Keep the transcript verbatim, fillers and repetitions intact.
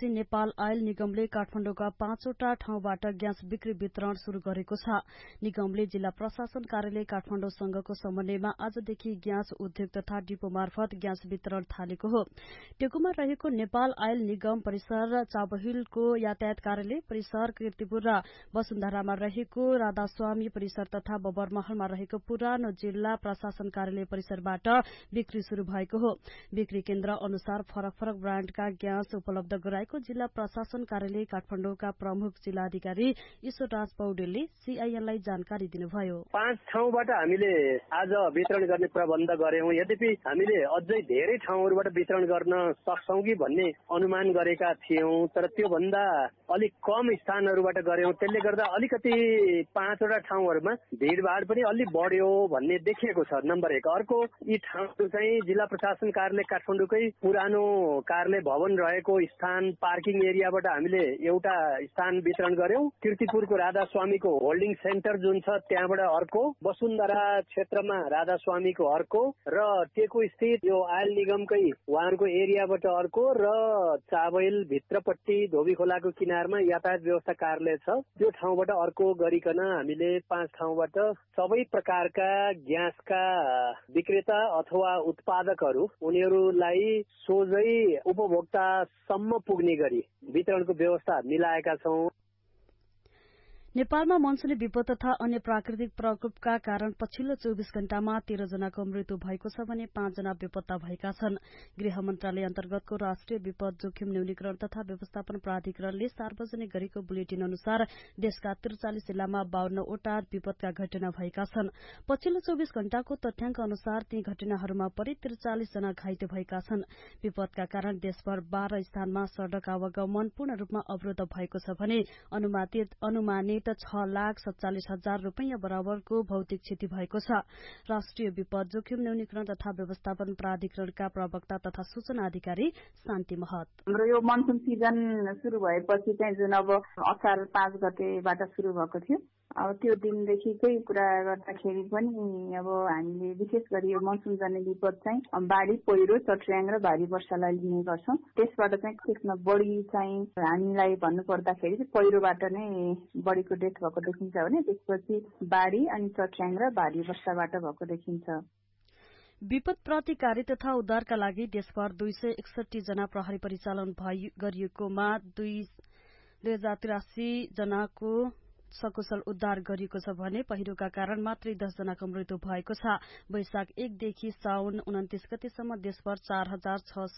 वर्षपछि नेपाल आयल निगमले काठमाडौँका पाँचवटा ठाउँबाट ग्यास बिक्री वितरण शुरू गरेको छ। निगमले जिल्ला प्रशासन कार्यालय काठमाडौँसँगको समन्वयमा आजदेखि ग्यास उद्योग तथा डिपो मार्फत ग्यास वितरण थालेको हो। टेकुमा रहेको नेपाल आयल निगम परिसर, चाबहिलको यातायात कार्यालय परिसर, कीर्तिपुर र वसुन्धरामा रहेको राधास्वामी परिसर तथा बबरमहलमा रहेको पुरानो जिल्ला प्रशासन कार्यालय परिसरबाट बिक्री शुरू भएको हो। बिक्री केन्द्र अनुसार फरक फरक ब्राण्डका ग्यास उपलब्ध गराएको जिल्ला प्रशासन कार्यालय काठमाडौँका प्रमुख जिल्लाधिकारी ईश्वरराज पौडेलले सीआईएनलाई जानकारी दिनुभयो। पाँच ठाउँबाट हामीले आज वितरण गर्ने प्रबन्ध गर्यौं। यद्यपि हामीले अझै धेरै ठाउँहरूबाट वितरण गर्न सक्छौं कि भन्ने अनुमान गरेका थियौं, तर त्यो भन्दा अलिक कम स्थानहरूबाट गर्यौं। त्यसले गर्दा अलिकति पाँचवटा ठाउँहरूमा भीड़भाड़ पनि अलि बढ्यो भन्ने देखिएको छ, नम्बर एक। अर्को, यी ठाउँहरू चाहिँ जिल्ला प्रशासन कार्यालय काठमाडौँकै पुरानो कार्यालय भवन रहेको स्थान, पार्किङ एरियाबाट हामीले एउटा स्थान वितरण गर्यौं। कीर्तिपुरको राधास्वामीको होल्डिङ सेन्टर जुन छ त्यहाँबाट अर्को, वसुन्धरा क्षेत्रमा राधास्वामीको अर्को र टेकु स्थित यो आयल निगमकै उहाँहरूको एरियाबाट अर्को र चाबहिल भित्रपट्टि धोबी खोलाको किनारमा यातायात व्यवस्था कार्यालय छ त्यो ठाउँबाट अर्को गरिकन हामीले पाँच ठाउँबाट सबै प्रकारका ग्यासका विक्रेता अथवा उत्पादकहरू उनीहरूलाई सोझै उपभोक्तासम्म पुग्ने गरी वितरणको व्यवस्था मिलाएका छौं। नेपालमा मनसुनी विपद तथा अन्य प्राकृतिक प्रकोपका कारण पछिल्लो चौबिस घण्टामा तेह्र जनाको मृत्यु भएको छ भने पाँच जना बेपत्ता भएका छन्। गृह मन्त्रालय अन्तर्गतको राष्ट्रिय विपद जोखिम न्यूनीकरण तथा व्यवस्थापन प्राधिकरणले सार्वजनिक गरेको बुलेटिन अनुसार देशका त्रिचालिस जिल्लामा बाहन्नवटा विपदका घटना भएका छन्। पछिल्लो चौबिस घण्टाको तथ्याङ्क अनुसार ती घटनाहरूमा परि त्रिचालिस जना घाइते भएका छन्। विपदका कारण देशभर बाह्र स्थानमा सड़क आवागमन पूर्ण रूपमा अवरोध भएको छ भने अनुमानित अनुमानित छ लाख सत्तालिस हजार रूपियाँ बराबरको भौतिक क्षति भएको छ। राष्ट्रिय विपद जोखिम न्यूनीकरण तथा व्यवस्थापन प्राधिकरणका प्रवक्ता तथा सूचना अधिकारी शान्ति महत, हाम्रो यो मनसुन सिजन शुरू भएपछि चाहिँ जुन अब असार पाँच गतेबाट शुरू भएको थियो, अब त्यो दिनदेखिकै कुरा गर्दाखेरि पनि अब हामीले विशेष गरी यो मनसुन जन्य विपद चाहिँ बाढी, पहिरो, चट्र्याङ र भारी वर्षालाई लिने गर्छौं। त्यसबाट चाहिँ त्यसमा बढी चाहिँ हामीलाई भन्नुपर्दाखेरि चाहिँ पहिरोबाट नै बढीको डेथ भएको देखिन्छ भने त्यसपछि बाढी अनि चट्र्याङ र भारी वर्षाबाट भएको देखिन्छ। विपद प्रतिकारी तथा उद्धारका लागि देशभर दुई सय एकसठी जना प्रहरी परिचालन गरिएकोमा दुई हजार त्रियासी जनाको सकुशल उद्धार गरिएको छ भने पहिरोका कारण मात्रै दस जनाको मृत्यु भएको छ। वैशाख एकदेखि साउन उन्तिस गतेसम्म देशभर चार हजार छ